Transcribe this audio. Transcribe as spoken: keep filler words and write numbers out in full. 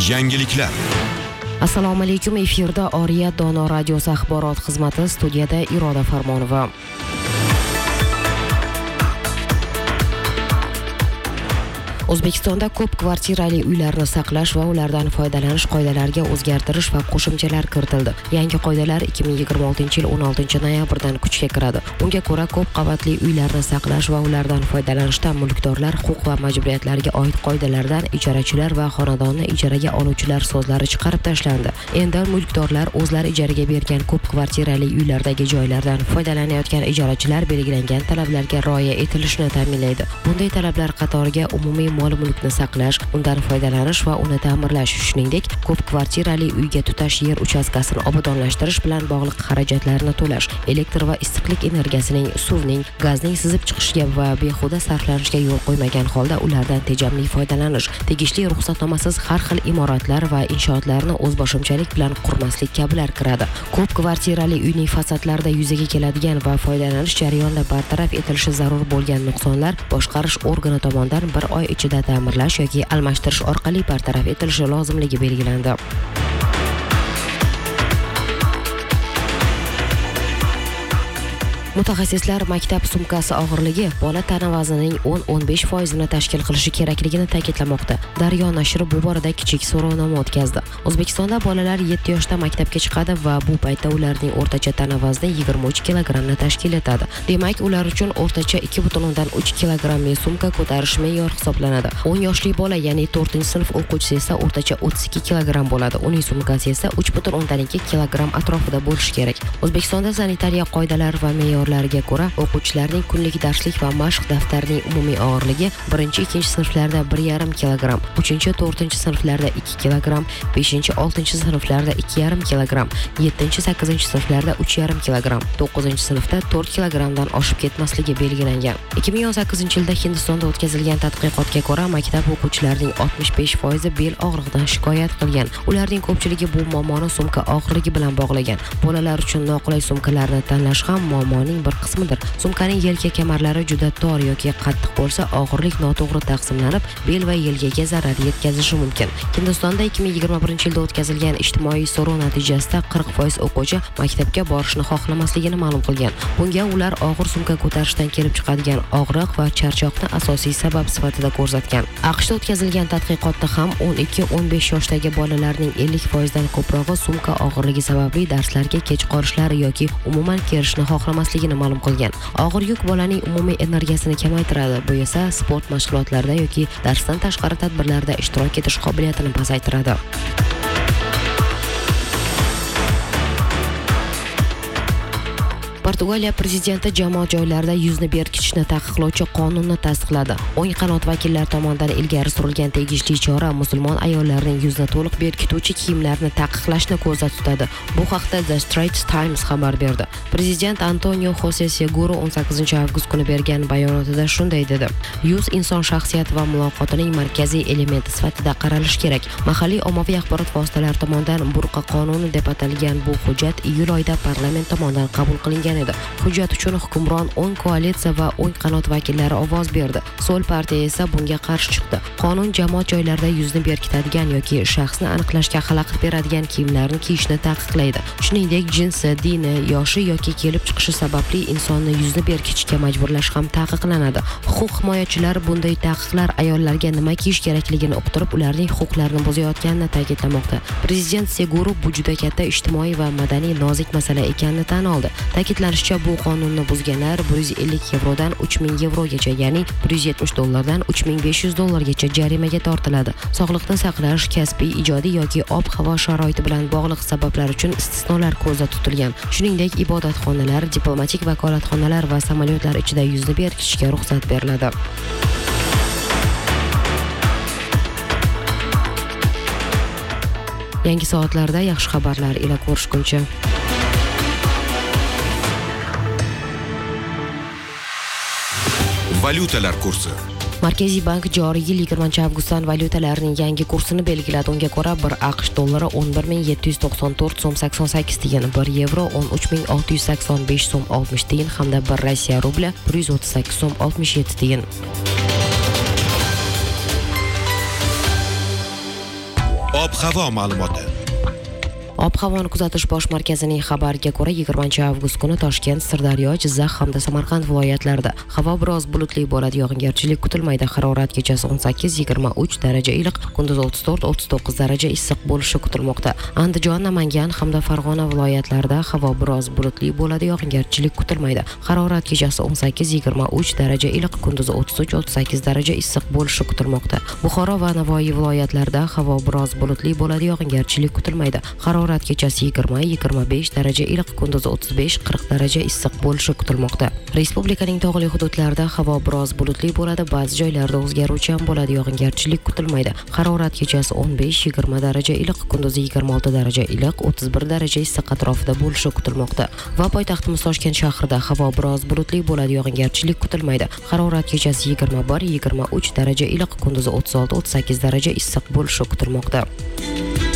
Yangiliklar. Assalomu alaykum, efirda Oriyat Dono radiosi axborot xizmati, studiyada Iroda Farmonova. O'zbekistonda ko'p kvartirali uylarni saqlash va ulardan foydalanish qoidalariga o'zgartirish va qo'shimchalar kiritildi. Yangi qoidalar ikki ming yigirma oltinchi yil o'n oltinchi noyabrdan kuchga kiradi. Unga ko'ra, ko'p qavatli uylarni saqlash va ulardan foydalanishda mulkdorlar huquq va majburiyatlariga oid qoidalardan ijarachilar va xonadonni ijaraga oluvchilar so'zlari chiqarib tashlandi. Endi mulkdorlar o'zlari ijaraga bergan ko'p kvartirali uylardagi joylardan foydalanayotgan ijarachilar belgilangan talablarga rioya etilishini ta'minlaydi. Bunday talablar qatoriga umumiy mol-mulkni saqlash, undan foydalanish va uni ta'mirlash, shuningdek, ko'p kvartirali uyga tutash yer uchastkasini obodonlashtirish bilan bog'liq xarajatlarni to'lash, elektr va issiqlik energiyasining, suvning, gazning sizib chiqishiga va behuda sarflanishga yo'l qo'ymagan holda ulardan tejamli foydalanish, tegishli ruxsatnomasiz har xil imoratlar va inshootlarni o'zboshimchalik bilan qurmaslik kabilar kiradi. Ko'p kvartirali uyning fasadlarida yuzaga keladigan va foydalanish jarayonida bartaraf etilishi zarur bo'lgan nuqsonlar boshqarish organi tomonidan bir oy ichida ta'mirlash yoki almashtirish orqali bartaraf etilishi lozimligi belgilandi. Mutaxassislar maktab sumkasi og'irligi bola tana vaznining o'n o'n besh foizini tashkil qilishi kerakligini ta'kidlamoqda. Daryo nashri bu borada kichik so'rovnoma o'tkazdi. O'zbekistonda bolalar yetti yoshda maktabga chiqadi va bu paytda ularning o'rtacha tana vazni yigirma uch kilogrammni tashkil etadi. Demak, ular uchun o'rtacha ikki butun o'ndan uch kilogrammli sumka ko'tarish me'yor hisoblanadi. o'n yoshli bola, ya'ni to'rtinchi sinf o'quvchisi esa o'rtacha o'ttiz ikki kilogramm bo'ladi. Uning sumkasi esa uch butun o'ndan ikki kilogramm atrofida bo'lishi kerak. O'zbekistonda sanitariya qoidalari va me'yor lariga ko'ra, o'quvchilarning kunlik darslik va mashq daftarining umumiy og'irligi birinchi ikkinchi sinflarda bir yarim kilogramm, uchinchi to'rtinchi sinflarda ikki kilogramm, beshinchi oltinchi sinflarda ikki yarim kilogramm, yettinchi sakkizinchi sinflarda uch yarim kilogramm, to'qqizinchi sinfda to'rt kilogrammdan oshib ketmasligi belgilangan. ikki ming o'n sakkizinchi yilda Hindistonda o'tkazilgan tadqiqotga ko'ra, maktab o'quvchilarining oltmish besh foizi bel og'rig'idan shikoyat qilgan. Ularning ko'pchiligi bu muammoni sumka og'irligi bilan bog'lagan. Bolalar uchun noqulay sumkalarni tanlash ham muammoning bir qismidir. Sumkaning yelka kamarlari juda tor yoki qattiq bo'lsa, og'irlik noto'g'ri taqsimlanib, bel va yelkaga zarar yetkazishi mumkin. Hindistonda ikki ming yigirma birinchi yilda o'tkazilgan ijtimoiy so'rov natijasida qirq foiz o'quvchi maktabga borishni xohlamasligini ma'lum qilgan. Bunga ular og'ir sumka ko'tarishdan kelib chiqadigan og'riq va charchoqni asosiy sabab sifatida ko'rsatgan. AQShda o'tkazilgan tadqiqotda ham o'n ikki o'n besh yoshdagi bolalarning ellik foizdan ko'prog'i sumka og'irligi sababli darslarga kech qolishlari yoki umuman kelishni xohlamasligini ma'lum qilgan. Og'ir yuk bolaning umumiy energiyasini kamaytiradi. Bu esa sport mashg'ulotlarida yoki darsdan tashqari tadbirlarda ishtirok etish qobiliyatini pasaytiradi. Portugaliya prezidenti jamoat joylarida yuzni berkitishni taqiqlovchi qonunni tasdiqladi. O'ng qanot vakillari tomonidan ilgari surilgan tegishli chora musulmon ayollarning yuzni to'liq berkituvchi kiyimlarni taqiqlashni ko'zda tutadi. Bu haqda The Straits Times xabar berdi. Prezident Antonio Jose Seguro o'n sakkizinchi avgust kuni bergan bayonotida shunday dedi: Yuz inson shaxsiyati va muloqotining markaziy elementi sifatida qaralishi kerak. Mahalliy ommaviy axborot vositalari tomonidan burqa qonuni deb atalgan bu hujjat iyul oyida parlament tomonidan qabul qilingan edi. Hujjat uchun hukmron o'ng koalitsiya va o'ng qanot vakillari ovoz berdi. So'l partiya esa bunga qarshi chiqdi. Qonun jamoat joylarida yuzni berkitadigan yoki shaxsni aniqlashga xalaqit beradigan kiyimlarni kiyishni taqiqlaydi. Shuningdek, jinsi, dini, yoshi yoki kelib chiqishi sababli insonni yuzni berkitishga majburlash ham taqiqlanadi. Huquq himoyachilari bunday taqiqlar ayollarga nima kiyish kerakligini uqtirib, ularning huquqlarini buzayotganini ta'kidlamoqda. Prezident Seguro bu juda katta ijtimoiy va madaniy nozik masala ekanini tan oldi. Ta'kidlanishicha, bu qonunni buzganlar bir yuz ellik yevrodan uch ming yevrogacha, ya'ni bir yuz yetmish dollardan uch ming besh yuz dollargacha jarimaga tortiladi. Sog'liqni saqlash, kasbiy, ijodiy yoki ob-havo sharoiti bilan bog'liq sabablar uchun istisnolar ko'zda tutilgan. Shuningdek, ibodatxonalar, diplomatik vakolatxonalar va samolyotlar ichida yuzni berkitishga ruxsat beriladi. Yangi soatlarda yaxshi xabarlar ila ko'rishguncha. Valyutalar kursi. Markaziy bank joriy yil yigirmanchi avgustdan valyutalarning yangi kursini belgiladi. Unga ko'ra, bir AQSh dollari o'n bir ming yetti yuz to'qson to'rt so'm sakson sakkiz tiyin, bir yevro o'n uch ming olti yuz sakson besh so'm oltmish tiyin hamda bir Rossiya rubli bir yuz o'ttiz sakkiz so'm oltmish yetti tiyin. Ob-havo ma'lumoti. Ob-havoni kuzatish bosh markazining xabariga ko'ra, yigirmanchi avgust kuni Toshkent, Sirdaryo, Jizzax hamda Samarqand viloyatlarida havo biroz bulutli bo'ladi, yog'ingarchilik kutilmaydi. Harorat kechasi o'n sakkiz yigirma uch daraja iliq, kunduz o'ttiz to'rt o'ttiz to'qqiz daraja issiq bo'lishi kutilmoqda. Andijon, Namangan hamda Farg'ona viloyatlarida havo biroz bulutli bo'ladi, yog'ingarchilik kutilmaydi. Harorat kechasi o'n sakkiz yigirma uch daraja iliq, kunduz o'ttiz uch o'ttiz sakkiz daraja issiq bo'lishi kutilmoqda. Buxoro va Navoiy viloyatlarida havo biroz bulutli bo'ladi, yog'ingarchilik kutilmaydi. Harorat kechasi yigirma yigirma besh daraja iliq, kunduz o'ttiz besh qirq daraja issiq bo'lishi kutilmoqda. Respublikaning tog'li hududlarida havo biroz bulutli bo'ladi, ba'zi joylarda o'zgaruvchan bo'ladi, yog'ingarchilik kutilmaydi. Harorat kechasi o'n besh yigirma daraja iliq, kunduz yigirma olti daraja iliq, o'ttiz bir daraja issiq atrofida bo'lishi kutilmoqda. Va poytaxtimiz Toshkent shahrida havo biroz bulutli bo'ladi, yog'ingarchilik kutilmaydi. Harorat kechasi yigirma bir yigirma uch daraja iliq, kunduz o'ttiz olti o'ttiz sakkiz daraja issiq bo'lishi kutilmoqda.